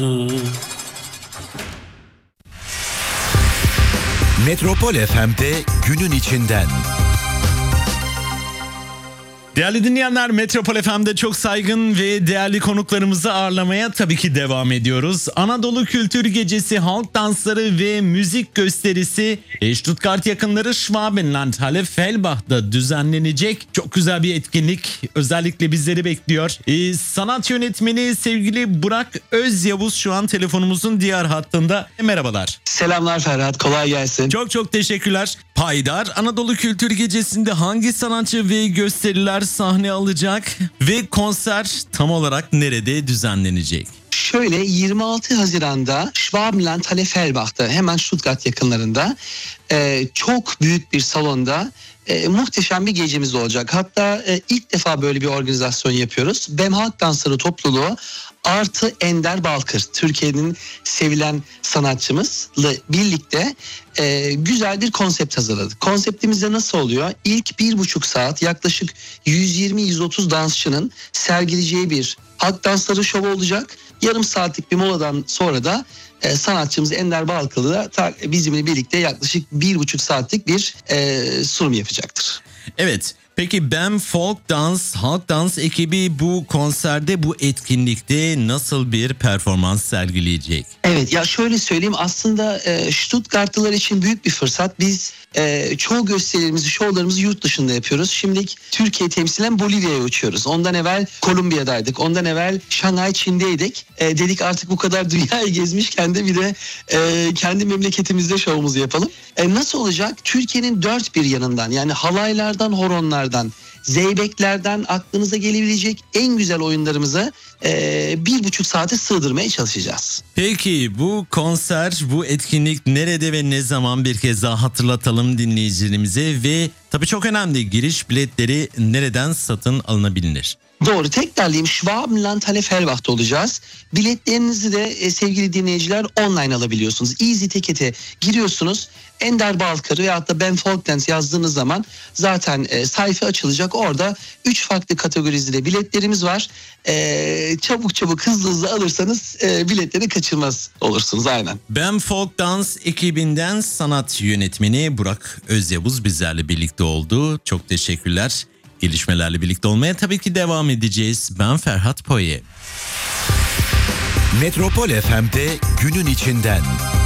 Metropol FM'de günün içinden. Değerli dinleyenler, Metropol FM'de çok saygın ve değerli konuklarımızı ağırlamaya tabii ki devam ediyoruz. Anadolu Kültür Gecesi, halk dansları ve müzik gösterisi Stuttgart yakınları Schwabenland Halle Fellbach'ta düzenlenecek. Çok güzel bir etkinlik özellikle bizleri bekliyor. Sanat yönetmeni sevgili Burak Özyavuz şu an telefonumuzun diğer hattında. Merhabalar. Selamlar Ferhat, kolay gelsin. Çok teşekkürler. Paydar Anadolu Kültür Gecesi'nde hangi sanatçı ve gösteriler sahne alacak ve konser tam olarak nerede düzenlenecek? Şöyle 26 Haziran'da Schwabenland Halle Fellbach'ta, hemen Stuttgart yakınlarında çok büyük bir salonda muhteşem bir gecemiz olacak. Hatta ilk defa böyle bir organizasyon yapıyoruz. BEM Halk Dansları Topluluğu artı Ender Balkır, Türkiye'nin sevilen sanatçımızla birlikte güzel bir konsept hazırladık. Konseptimizde nasıl oluyor? İlk 1,5 saat yaklaşık 120-130 dansçının sergileyeceği bir halk dansları şovu olacak. Yarım saatlik bir moladan sonra da sanatçımız Ender Balkır'la da bizimle birlikte yaklaşık 1,5 saatlik bir sunum yapacaktır. Evet. Peki BEM Folk Dans, Halk Dans ekibi bu konserde, bu etkinlikte nasıl bir performans sergileyecek? Evet, ya şöyle söyleyeyim, aslında Stuttgartlılar için büyük bir fırsat. Biz çoğu gösterilerimizi, şovlarımızı yurt dışında yapıyoruz. Şimdi Türkiye temsilen Bolivya'ya uçuyoruz. Ondan evvel Kolombiya'daydık. Ondan evvel Şanghay, Çin'deydik. Dedik artık bu kadar dünyayı gezmişken de bir de kendi memleketimizde şovumuzu yapalım. Nasıl olacak? Türkiye'nin dört bir yanından, yani halaylardan, horonlardan, zeybeklerden aklınıza gelebilecek en güzel oyunlarımızı 1,5 saate sığdırmaya çalışacağız. Peki bu konser, bu etkinlik nerede ve ne zaman, bir kez daha hatırlatalım dinleyicilerimize ve tabii çok önemli, giriş biletleri nereden satın alınabilir? Doğru, tekrarlayayım, Schwabenland Halle Fellbach'ta olacağız. Biletlerinizi de sevgili dinleyiciler online alabiliyorsunuz. Easy Ticket'e giriyorsunuz. Ender Balkır veyahut da BEM Folk Dance yazdığınız zaman zaten sayfa açılacak. Orada 3 farklı kategorizde biletlerimiz var. Çabuk hızlı alırsanız biletleri kaçırmaz olursunuz aynen. BEM Folk Dans ekibinden sanat yönetmeni Burak Özyavuz bizlerle birlikte oldu. Çok teşekkürler. Gelişmelerle birlikte olmaya tabii ki devam edeceğiz. Ben Ferhat Poye. Metropol FM'de günün içinden.